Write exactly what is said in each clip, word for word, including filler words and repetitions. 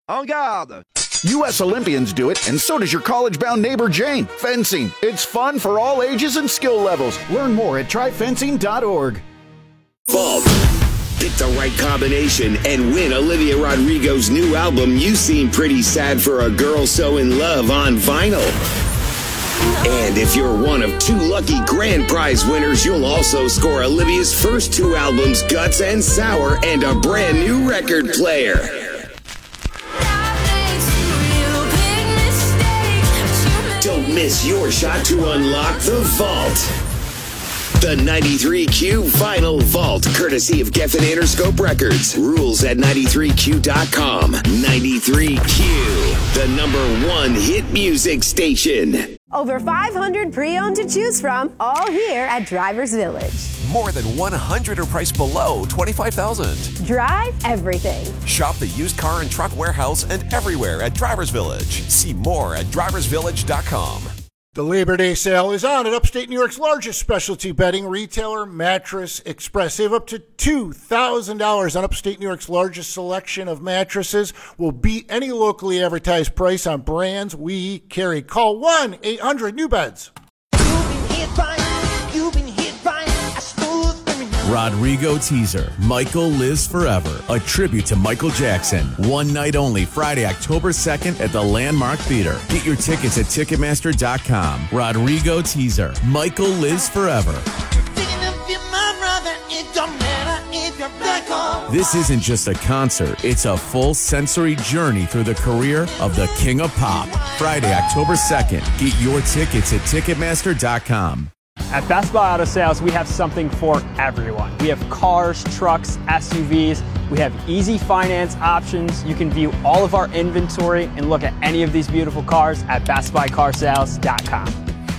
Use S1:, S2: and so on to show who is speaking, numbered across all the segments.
S1: En garde!
S2: U S Olympians do it, and so does your college-bound neighbor Jane. Fencing. It's fun for all ages and skill levels. Learn more at try fencing dot org.
S3: Vault. Pick the right combination and win Olivia Rodrigo's new album, You Seem Pretty Sad for a Girl So in Love, on vinyl. And if you're one of two lucky grand prize winners, you'll also score Olivia's first two albums, Guts and Sour, and a brand new record player. Don't miss your shot to unlock the vault. The ninety-three Q Vinyl Vault, courtesy of Geffen Interscope Records. Rules at ninety-three Q dot com. ninety-three Q, the number one hit music station.
S4: Over five hundred pre-owned to choose from, all here at Drivers Village.
S5: More than one hundred are priced below twenty-five thousand dollars.
S4: Drive everything.
S5: Shop the used car and truck warehouse and everywhere at Drivers Village. See more at drivers village dot com.
S6: The Labor Day sale is on at upstate New York's largest specialty bedding retailer, Mattress Express. Save up to two thousand dollars on upstate New York's largest selection of mattresses. Will beat any locally advertised price on brands we carry. Call one eight hundred new beds.
S7: You've been hit by, you've been hit by a smooth criminal.
S8: Rodrigo Teaser, Michael Lives Forever, a tribute to Michael Jackson. One night only, Friday, October second at the Landmark Theater. Get your tickets at ticketmaster dot com. Rodrigo Teaser, Michael Lives Forever. This isn't just a concert, it's a full sensory journey through the career of the King of Pop. Friday, October second. Get your tickets at ticketmaster dot com.
S9: At Best Buy Auto Sales, we have something for everyone. We have cars, trucks, S U Vs. We have easy finance options. You can view all of our inventory and look at any of these beautiful cars at best buy car sales dot com.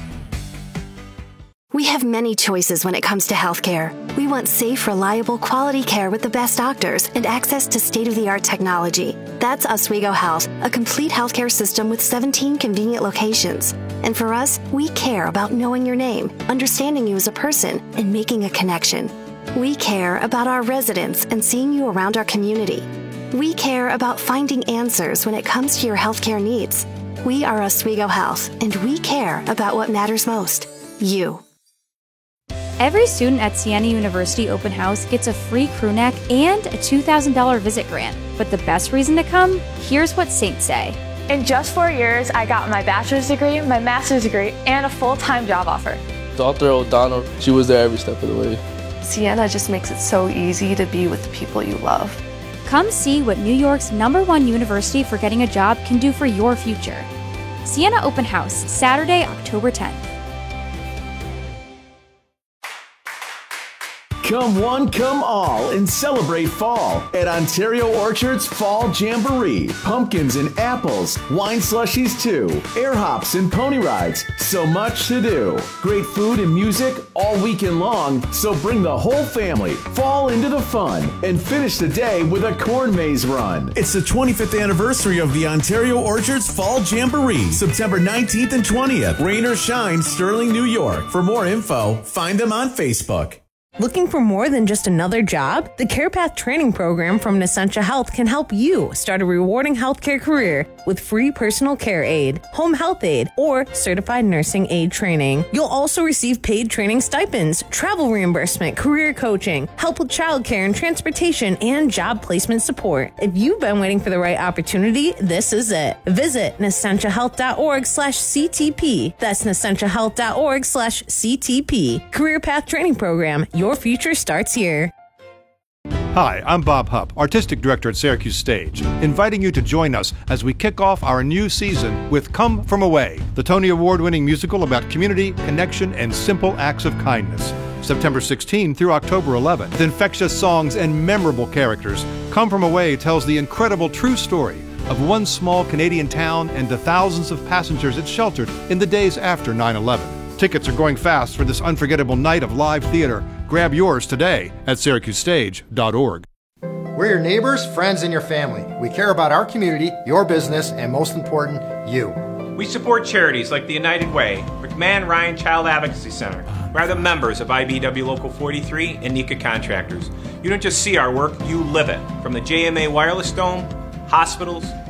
S10: We have many choices when it comes to healthcare. We want safe, reliable, quality care with the best doctors and access to state-of-the-art technology. That's Oswego Health, a complete healthcare system with seventeen convenient locations. And for us, we care about knowing your name, understanding you as a person, and making a connection. We care about our residents and seeing you around our community. We care about finding answers when it comes to your healthcare needs. We are Oswego Health, and we care about what matters most, you.
S11: Every student at Siena University Open House gets a free crew neck and a two thousand dollars visit grant. But the best reason to come? Here's what Saints say.
S12: In just four years, I got my bachelor's degree, my master's degree, and a full-time job offer.
S13: Doctor O'Donnell, she was there every step of the way.
S14: Siena just makes it so easy to be with the people you love.
S11: Come see what New York's number one university for getting a job can do for your future. Siena Open House, Saturday, October tenth.
S15: Come one, come all, and celebrate fall at Ontario Orchard's Fall Jamboree. Pumpkins and apples, wine slushies too, air hops and pony rides, so much to do. Great food and music all weekend long, so bring the whole family, fall into the fun, and finish the day with a corn maze run.
S8: It's the twenty-fifth anniversary of the Ontario Orchard's Fall Jamboree, September nineteenth and twentieth. Rain or shine, Sterling, New York. For more info, find them on Facebook.
S16: Looking for more than just another job? The CarePath training program from Nessentia Health can help you start a rewarding healthcare career with free personal care aid, home health aid, or certified nursing aid training. You'll also receive paid training stipends, travel reimbursement, career coaching, help with childcare and transportation, and job placement support. If you've been waiting for the right opportunity, this is it. Visit nessentia health dot org slash C T P. That's nessentia health dot org slash C T P. Career Path Training Program. Your future starts here.
S17: Hi, I'm Bob Hupp, Artistic Director at Syracuse Stage, inviting you to join us as we kick off our new season with Come From Away, the Tony Award-winning musical about community, connection, and simple acts of kindness. September sixteenth through October eleventh. With infectious songs and memorable characters, Come From Away tells the incredible true story of one small Canadian town and the thousands of passengers it sheltered in the days after nine eleven. Tickets are going fast for this unforgettable night of live theater. Grab yours today at syracuse stage dot org.
S18: We're your neighbors, friends, and your family. We care about our community, your business, and most important, you.
S19: We support charities like the United Way, McMahon Ryan Child Advocacy Center. We're the members of I B W Local forty-three and NECA Contractors. You don't just see our work, you live it. From the J M A Wireless Dome, hospitals,